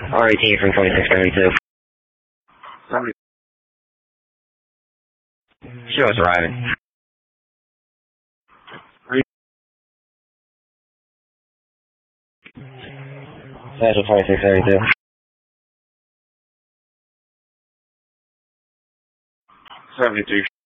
R18 from 2632. Show us arriving. National 2632. 72.